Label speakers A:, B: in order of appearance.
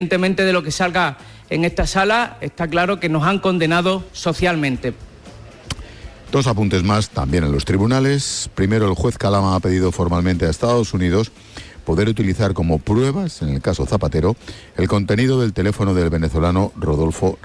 A: Independientemente de lo que salga en esta sala, está claro que nos han condenado socialmente.
B: Dos apuntes más también en los tribunales. Primero, el juez Calama ha pedido formalmente a Estados Unidos poder utilizar como pruebas, en el caso Zapatero, el contenido del teléfono del venezolano Rodolfo